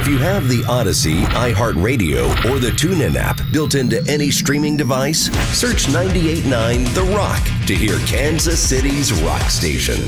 If you have the Odyssey, iHeartRadio, or the TuneIn app built into any streaming device, search 98.9 The Rock to hear Kansas City's rock station.